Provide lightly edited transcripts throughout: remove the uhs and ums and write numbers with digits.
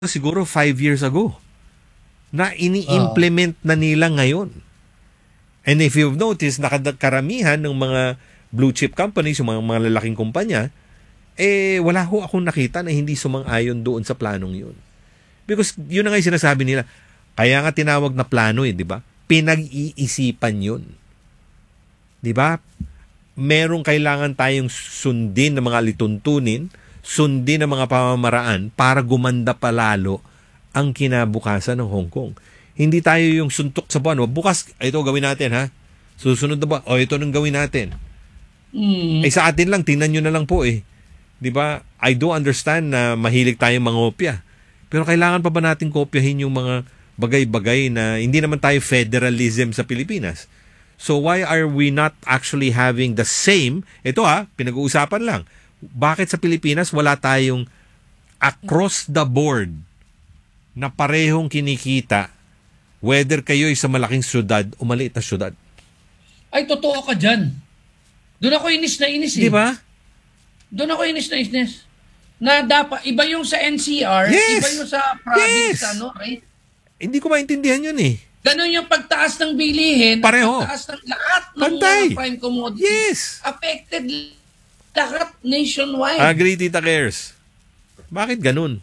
siguro 5 years ago na ini-implement na nila ngayon. And if you've noticed, karamihan ng mga blue chip companies, yung mga lalaking kumpanya, wala ho akong nakita na hindi sumang-ayon doon sa planong yun. Because yun na nga yung sinasabi nila. Kaya nga tinawag na plano di ba? Pinag-iisipan yun. Di ba? Merong kailangan tayong sundin ng mga lituntunin, sundin ng mga pamamaraan para gumanda palalo ang kinabukasan ng Hong Kong. Hindi tayo yung suntok sa buwan. Bukas, ito gawin natin ha. Susunod na buwan, ito nang gawin natin. Sa atin lang, tingnan nyo na lang po Di ba? I do understand na mahilig tayong mangopya. Pero kailangan pa ba natin kopyahin yung mga bagay-bagay na hindi naman tayo federalism sa Pilipinas? So why are we not actually having the same, ito pinag-uusapan lang, bakit sa Pilipinas wala tayong across the board na parehong kinikita whether kayo'y sa malaking syudad o maliit na syudad? Ay, totoo ka dyan. Doon ako inis na inis Di ba? Doon ako inis na inis. Na dapat, iba yung sa NCR, iba yung sa province, right? Hindi ko maintindihan yun Ganon yung pagtaas ng bilihin, pareho. Pagtaas ng lahat ng mga prime commodities. Affected lahat nationwide. Agree, Tita Cares. Bakit ganun?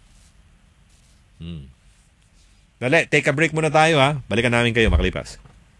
Dali, take a break muna tayo Balikan namin kayo makalipas.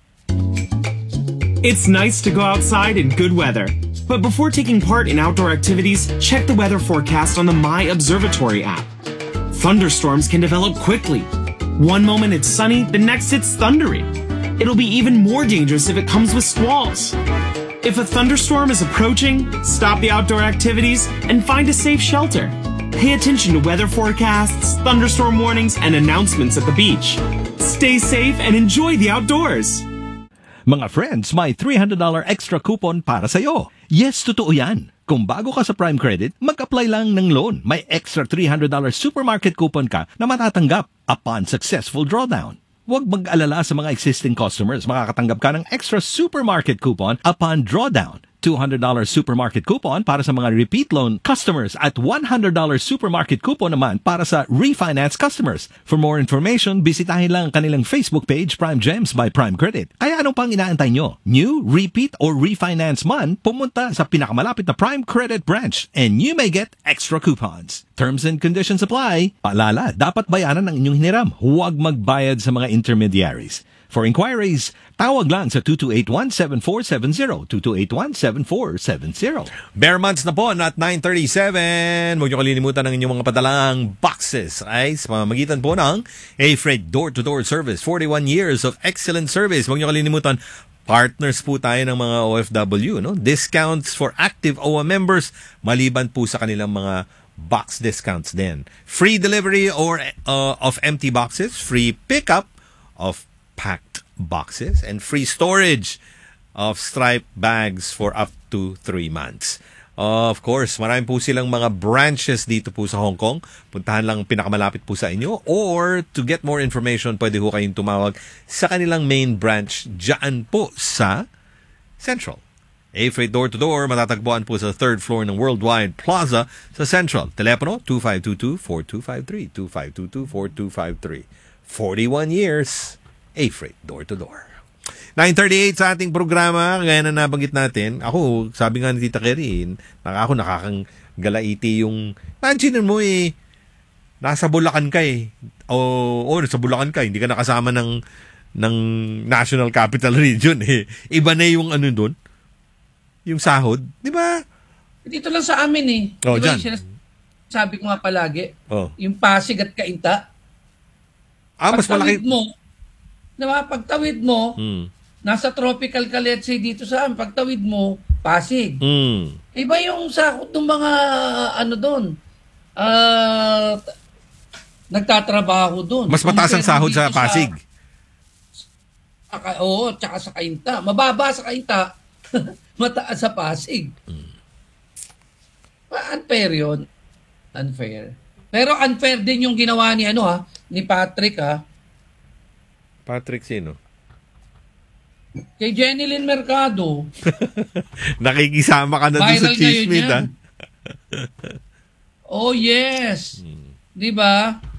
It's nice to go outside in good weather. But before taking part in outdoor activities, check the weather forecast on the My Observatory app. Thunderstorms can develop quickly. One moment it's sunny, the next it's thundery. It'll be even more dangerous if it comes with squalls. If a thunderstorm is approaching, stop the outdoor activities and find a safe shelter. Pay attention to weather forecasts, thunderstorm warnings, and announcements at the beach. Stay safe and enjoy the outdoors. Mga friends, may $300 extra coupon para sa'yo. Yes, totoo yan. Kung bago ka sa Prime Credit, mag-apply lang ng loan. May extra $300 supermarket coupon ka na matatanggap upon successful drawdown. Huwag mag-alala sa mga existing customers. Makakatanggap ka ng extra supermarket coupon upon drawdown. $200 supermarket coupon para sa mga repeat loan customers at $100 supermarket coupon naman para sa refinance customers. For more information, bisitahin lang kanilang Facebook page Prime Gems by Prime Credit. Kaya anong pang inaantay nyo? New, repeat, or refinance man, pumunta sa pinakamalapit na Prime Credit branch and you may get extra coupons. Terms and conditions apply. Paalala, dapat bayaran ng inyong hiniram. Huwag magbayad sa mga intermediaries. For inquiries, tawag lang sa 2281-7470, 2281-7470. Bare months na po at 9:37. Huwag niyo kalilimutan ng inyong mga padalang boxes ay sa pamamagitan po ng A-Freight door-to-door service. 41 years of excellent service. Huwag niyo kalilimutan, partners po tayo ng mga OFW. Discounts for active OWA members maliban po sa kanilang mga box discounts din. Free delivery of empty boxes, free pickup of packed boxes, and free storage of striped bags for up to 3 months. Of course, marami po silang mga branches dito po sa Hong Kong. Puntahan lang pinakamalapit po sa inyo, or to get more information, pwede ho kayong tumawag sa kanilang main branch dyan po sa Central. A-Freight door-to-door, matatagpuan po sa 3rd floor ng Worldwide Plaza sa Central. Telepono 2522-4253, 2522-4253. 41 years, A-Freight door-to-door. 9:38 sa ating programa, gaya na nabanggit natin. Ako, sabi nga ni Tita Kerin, ako nakakang-galaiti yung, imagine mo nasa Bulacan ka nasa Bulacan ka, hindi ka nakasama ng National Capital Region Iba na yung doon, yung sahod, di ba? Dito lang sa amin Oh, diba, dyan. sabi ko nga palagi, yung Pasig at Cainta, mas malaki mo, diba, pagtawid mo, nasa tropical ka, let's say, dito sa amin, pagtawid mo, Pasig. Iba yung sakot ng mga, doon, nagtatrabaho doon. Mas mataas ang sahod sa Pasig. Oo, tsaka sa Cainta. Mababa sa Cainta, mataas sa Pasig. Unfair yun. Unfair. Pero unfair din yung ginawa ni, ni Patrick, Patrick sino? Kay Jenilyn Mercado. Nakikisama ka na doon sa chismis, Oh, yes. Di ba?